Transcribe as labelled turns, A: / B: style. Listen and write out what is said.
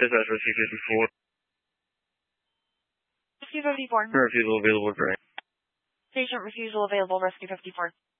A: Dispatch Rescue 54.
B: Rescue 54.
A: Refusal available, correct.
B: Patient refusal available, Rescue 54.